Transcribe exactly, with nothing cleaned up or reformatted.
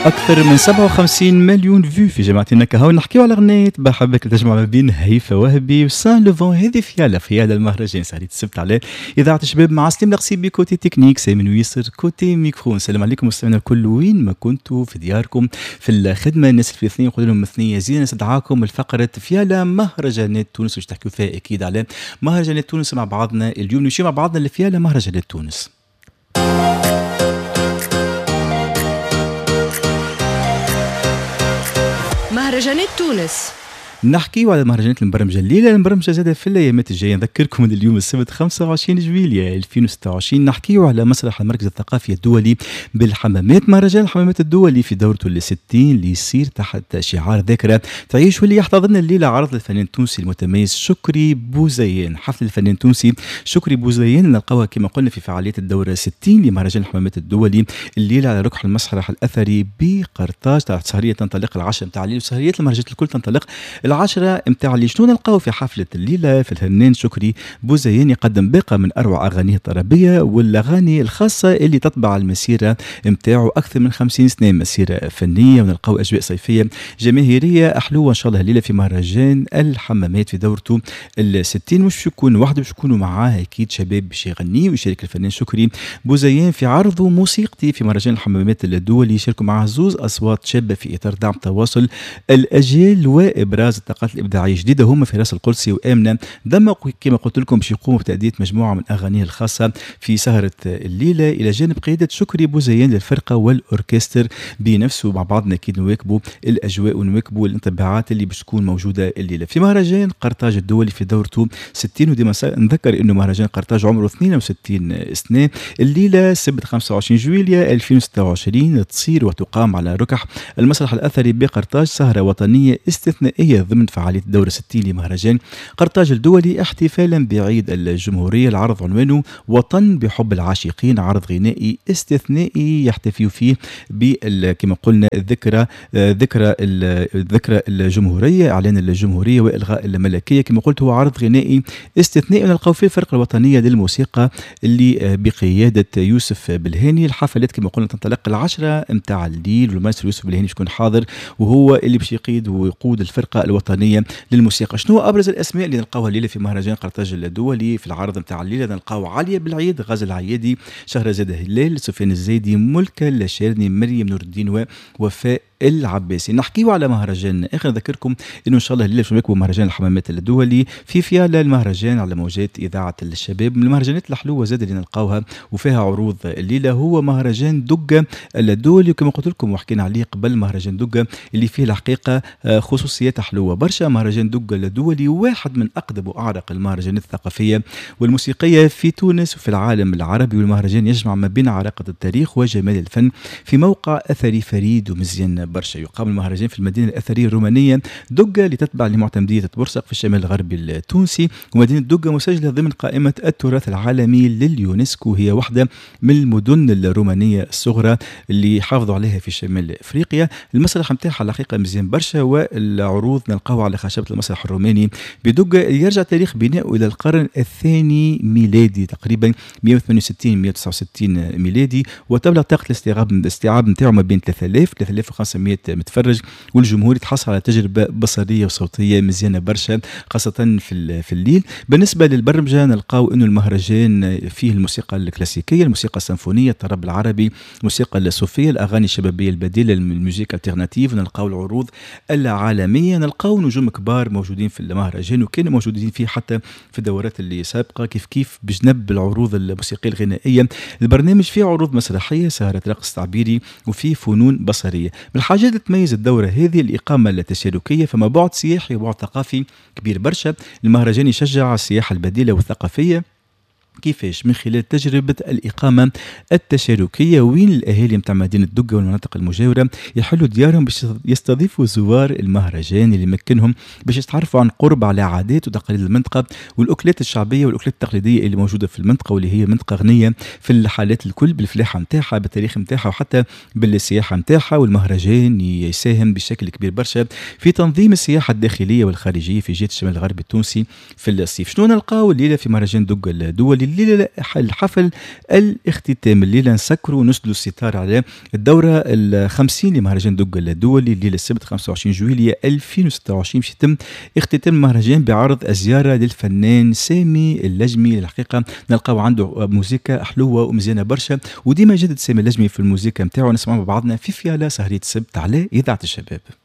أكثر من سبعة وخمسين مليون فيو في جماعتنا كهو نحكيو على أغنية بحبك تجمع ما بين هيفا وهبي وسان لوفون. هذه فيالا فيالا المهرجان سهرية السبت على إذاعة الشباب مع سليم القصيبي كوتي تكنيك، سامن ويسر كوتي ميكرو. السلام عليكم مستمعينا الكل وين ما كنتوا في دياركم في الخدمة. الناس في الاثنين نقول لهم مثنية زين نستدعاكم الفقرة فيالا مهرجانات تونس واش تحكيو فيها أكيد على مهرجانات تونس مع بعضنا. اليوم نمشي مع بعضنا لفيالا مهرجانات تونس. مهرجانات تونس نحكيو على مهرجانات المبرمجه الليله. المبرمجه زاده في الايامات الجايه. نذكركم ان اليوم السبت خمسة وعشرين جويلية ألفين وستة وعشرين نحكيو على مسرح المركز الثقافي الدولي بالحمامات. مهرجان الحمامات الدولي في دورته الستين اللي يصير تحت شعار ذكرى تعيش، واللي يحتضن الليله عرض الفنان التونسي المتميز شكري بوزيان. حفل الفنان التونسي شكري بوزيان نلقاوها كما قلنا في فعاليات الدوره ستين لمهرجان الحمامات الدولي الليله على ركح المسرح الاثري بقرطاج. تحت سهريه تنطلق العشاء نتاع الليل، وسهريات المهرجانات الكل تنطلق العشرة متاع اللي شنو نلقاو في حفلة الليلة. في الفنان شكري بوزيان يقدم باقة من أروع أغانيه الطربية والأغاني الخاصة اللي تتبع المسيرة متاعه أكثر من خمسين سنة مسيرة فنية. ونلقاو أجواء صيفية جماهيرية أحلوة إن شاء الله الليلة في مهرجان الحمامات في دورته الستين. مش باش يكون وحده، باش يكونوا معاه أكيد شباب باش يغني ويشارك الفنان شكري بوزيان في عرضه موسيقتي في مهرجان الحمامات الدولي. يشاركوا معاه زوز أصوات شابة في إطار دعم تواصل الأجيال وإبراز الطاقات الإبداعية جديدة. هم فراس القدسي وآمنة دمق كما قلت لكم باش يقوموا بتأدية مجموعة من أغانيه الخاصة في سهرة الليلة إلى جانب قيادة شكري بوزيان للفرقة والأوركستر بنفسه. مع بعضنا أكيد نواكبوا الأجواء ونواكبوا الانطباعات اللي باش تكون موجودة الليلة في مهرجان قرطاج الدولي في دورته ستين. وديما نذكر إنه مهرجان قرطاج عمره اثنين وستين سنة. الليلة سبت خمسة وعشرين جويلية ألفين وستة وعشرين تصير وتقام على ركح المسرح الأثري بقرطاج سهرة وطنية استثنائية ضمن فعالية الدورة ستين لمهرجان قرطاج الدولي احتفالا بعيد الجمهورية. العرض عنوانه وطن بحب العاشقين، عرض غنائي استثنائي يحتفي فيه كما قلنا الذكرى ذكرى الذكرى الجمهورية، إعلان الجمهورية وإلغاء الملكية. كما قلت هو عرض غنائي استثنائي نلقاو فيه الفرقة الوطنية للموسيقى اللي بقيادة يوسف بالهاني. الحفلات كما قلنا تنطلق العشرة متاع الليل والمايسترو يوسف بالهاني باش يكون حاضر وهو اللي باش يقيد ويقود الفرقة الوطنية للموسيقى. شنو ابرز الاسماء اللي نلقاوها الليله في مهرجان قرطاج الدولي في العرض نتاع الليله؟ نلقاو عليا بالعيد، غازي العيادي، شهرزاد هلال، سفيان الزايدي، ملكه الشارني، مريم نور الدين ووفاء العباسي. نحكيو على مهرجان اخر. نذكركم انه ان شاء الله الليله باش نواكبوا مهرجان الحمامات الدولي في فيالا المهرجان على موجات اذاعه الشباب. من المهرجانات الحلوه زاد اللي نلقاوها وفيها عروض الليله هو مهرجان دقه الدولي. وكما قلت لكم وحكينا عليه قبل مهرجان دقه اللي فيه الحقيقه خصوصيات حلوه برشا. مهرجان دقه الدولي واحد من اقدم واعرق المهرجانات الثقافيه والموسيقيه في تونس وفي العالم العربي. والمهرجان يجمع ما بين عراقه التاريخ وجمال الفن في موقع اثري فريد ومزيان برشا. يقام المهرجان في المدينة الأثرية الرومانية دقة اللي تتبع لمعتمدية بورسق في الشمال الغربي التونسي. ومدينة دقة مسجلة ضمن قائمة التراث العالمي لليونسكو، هي واحدة من المدن الرومانية الصغرى اللي حافظوا عليها في شمال أفريقيا. المسرح متاعها الحقيقة مزيان برشا، والعروض نلقاوها على خشبة المسرح الروماني بدقة يرجع تاريخ بناءه إلى القرن الثاني ميلادي تقريبا مئة وثمانية وستين مئة وتسعة وستين ميلادي. وتبلغ طاقة الاستيعاب الاستيعاب نتاعو ما بين ثلاثة آلاف ثلاثة آلاف وخمسمئة متفرج. والجمهور يتحصل على تجربة بصرية وصوتية مزيانة برشا خاصة في في الليل. بالنسبة للبرمجة نلقاو إنه المهرجان فيه الموسيقى الكلاسيكية، الموسيقى السيمفونية، الطرب العربي، الموسيقى الصوفية، الأغاني الشبابية البديلة، الموسيقى الالترناتيف. نلقاو العروض العالمية، نلقاو نجوم كبار موجودين في المهرجان وكانوا موجودين فيه حتى في الدورات اللي سابقة كيف كيف بجنب العروض الموسيقية الغنائية. البرنامج فيه عروض مسرحية، سهرة رقص تعبيري، وفيه فنون بصرية. من الحاجات اللي تميز الدورة هذه الإقامة التشاركية، فما بعد سياحي وبعد ثقافي كبير برشا. المهرجان يشجع على السياحة البديلة والثقافية. كيفاش؟ من خلال تجربة الإقامة التشاركية وين الأهالي متاع مدينة دقة والمناطق المجاورة يحلوا ديارهم باش يستضيفوا زوار المهرجان اللي يمكنهم باش يتعرفوا عن قرب على عادات وتقاليد المنطقة والأكلات الشعبية والأكلات التقليدية اللي موجودة في المنطقة، واللي هي منطقة غنية في الحالات الكل بالفلاحة متاعها، بالتاريخ متاعها، وحتى بالسياحة متاعها. والمهرجان يساهم بشكل كبير برشا في تنظيم السياحة الداخلية والخارجية في جهة الشمال الغربي التونسي في الصيف. شنو نلقاو الليلة في مهرجان دقة الدولي؟ الدولي الليلة الحفل الاختتام الليلة نسكروا ونسلوا الستار على الدورة الخمسين لمهرجان دقل الدولي الليلة السبت خمسة وعشرين جويلية ألفين وستة وعشرين باش يتم اختتام المهرجان بعرض زيارة للفنان سامي اللجمي. الحقيقة نلقاو عنده موسيقى حلوة ومزيانة برشا، وديما جدد سامي اللجمي في الموسيقى نتاعو. نسمعوا مع بعضنا في فيالا سهرية السبت على إذاعة الشباب.